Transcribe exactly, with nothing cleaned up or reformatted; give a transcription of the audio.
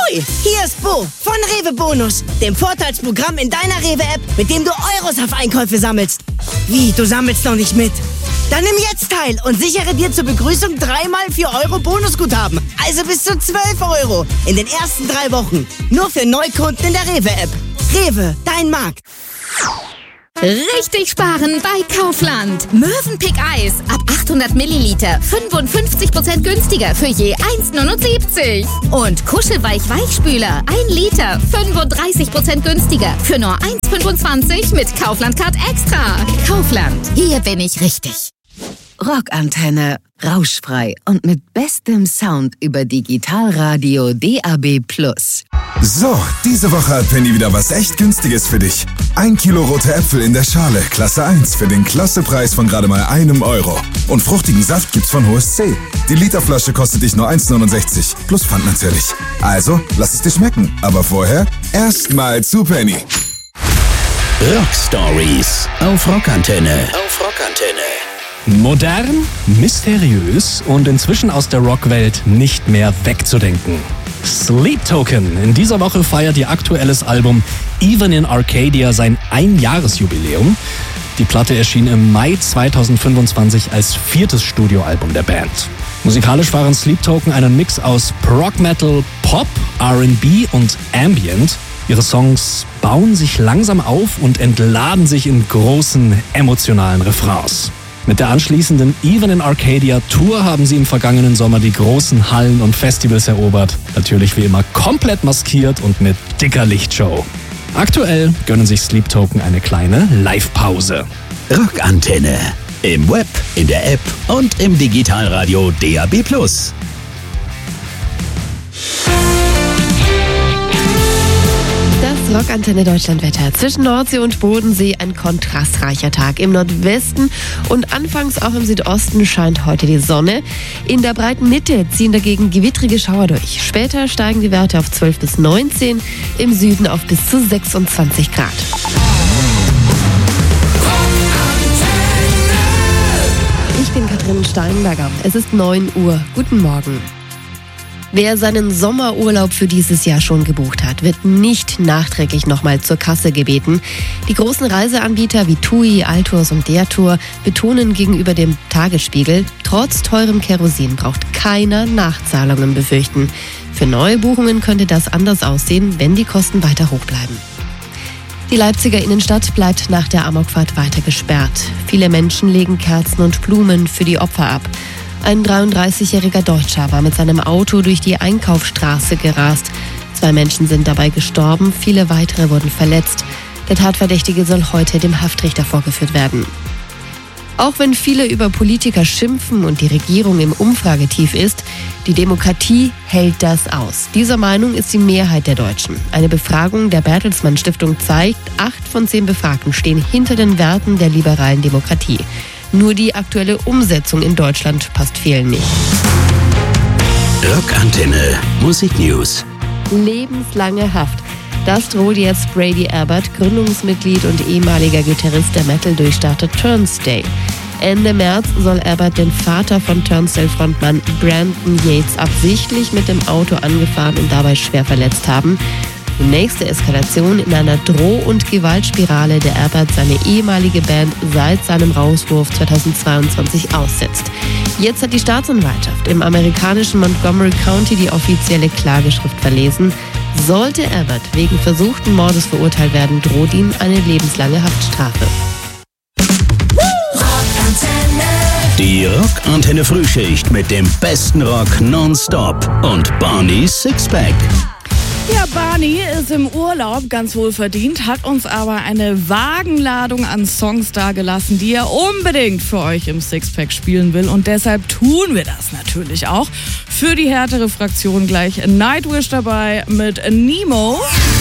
Pfui! Hier ist Bo von Rewe Bonus, dem Vorteilsprogramm in deiner Rewe-App, mit dem du Euros auf Einkäufe sammelst. Wie, du sammelst noch nicht mit? Dann nimm jetzt teil und sichere dir zur Begrüßung dreimal vier Euro Bonusguthaben. Also bis zu zwölf Euro in den ersten drei Wochen. Nur für Neukunden in der Rewe-App. Rewe, dein Markt. Richtig sparen bei Kaufland. Mövenpick Eis ab achthundert Milliliter, fünfundfünfzig Prozent günstiger für je eins Komma neunundsiebzig. Und Kuschelweich Weichspüler, ein Liter, fünfunddreißig Prozent günstiger für nur eins Komma fünfundzwanzig mit Kaufland Card Extra. Kaufland, hier bin ich richtig. Rockantenne, rauschfrei und mit bestem Sound über Digitalradio D A B Plus. So, diese Woche hat Penny wieder was echt Günstiges für dich. Ein Kilo rote Äpfel in der Schale, Klasse eins, für den Klassepreis von gerade mal einem Euro. Und fruchtigen Saft gibt's von H O S C. Die Literflasche kostet dich nur eins Komma neunundsechzig, plus Pfand natürlich. Also, lass es dir schmecken. Aber vorher erstmal zu Penny. Rock Stories auf Rockantenne. Auf Rockantenne. Modern, mysteriös und inzwischen aus der Rockwelt nicht mehr wegzudenken. Sleep Token. In dieser Woche feiert ihr aktuelles Album Even in Arcadia sein Einjahresjubiläum. Die Platte erschien im Mai zweitausendfünfundzwanzig als viertes Studioalbum der Band. Musikalisch waren Sleep Token einen Mix aus Prog Metal, Pop, R and B und Ambient. Ihre Songs bauen sich langsam auf und entladen sich in großen emotionalen Refrains. Mit der anschließenden Even in Arcadia Tour haben sie im vergangenen Sommer die großen Hallen und Festivals erobert. Natürlich wie immer komplett maskiert und mit dicker Lichtshow. Aktuell gönnen sich Sleep Token eine kleine Live-Pause. Rockantenne. Im Web, in der App und im Digitalradio D A B Plus. Das Rockantenne Deutschlandwetter. Zwischen Nordsee und Bodensee ein kontrastreicher Tag. Im Nordwesten und anfangs auch im Südosten scheint heute die Sonne. In der breiten Mitte ziehen dagegen gewittrige Schauer durch. Später steigen die Werte auf zwölf bis neunzehn, im Süden auf bis zu sechsundzwanzig Grad. Ich bin Katrin Steinberger. Es ist neun Uhr. Guten Morgen. Wer seinen Sommerurlaub für dieses Jahr schon gebucht hat, wird nicht nachträglich nochmal zur Kasse gebeten. Die großen Reiseanbieter wie TUI, Altours und der Tour betonen gegenüber dem Tagesspiegel, trotz teurem Kerosin braucht keiner Nachzahlungen befürchten. Für neue Buchungen könnte das anders aussehen, wenn die Kosten weiter hoch bleiben. Die Leipziger Innenstadt bleibt nach der Amokfahrt weiter gesperrt. Viele Menschen legen Kerzen und Blumen für die Opfer ab. Ein dreiunddreißigjähriger Deutscher war mit seinem Auto durch die Einkaufsstraße gerast. Zwei Menschen sind dabei gestorben, viele weitere wurden verletzt. Der Tatverdächtige soll heute dem Haftrichter vorgeführt werden. Auch wenn viele über Politiker schimpfen und die Regierung im Umfragetief ist, die Demokratie hält das aus. Dieser Meinung ist die Mehrheit der Deutschen. Eine Befragung der Bertelsmann Stiftung zeigt, acht von zehn Befragten stehen hinter den Werten der liberalen Demokratie. Nur die aktuelle Umsetzung in Deutschland passt vielen nicht. Rockantenne Musiknews. Lebenslange Haft. Das droht jetzt Brady Abbott, Gründungsmitglied und ehemaliger Gitarrist der Metal-Durchstarter Turnstile. Ende März soll Abbott den Vater von Turnstile-Frontmann Brandon Yates absichtlich mit dem Auto angefahren und dabei schwer verletzt haben. Die nächste Eskalation in einer Droh- und Gewaltspirale, der Abbott seine ehemalige Band seit seinem Rauswurf zweitausendzweiundzwanzig aussetzt. Jetzt hat die Staatsanwaltschaft im amerikanischen Montgomery County die offizielle Klageschrift verlesen. Sollte Abbott wegen versuchten Mordes verurteilt werden, droht ihm eine lebenslange Haftstrafe. Die Rockantenne Frühschicht mit dem besten Rock nonstop und Barney's Sixpack. Ja, Barney ist im Urlaub, ganz wohl verdient, hat uns aber eine Wagenladung an Songs dagelassen, die er unbedingt für euch im Sixpack spielen will. Und deshalb tun wir das natürlich auch. Für die härtere Fraktion gleich Nightwish dabei mit Nemo.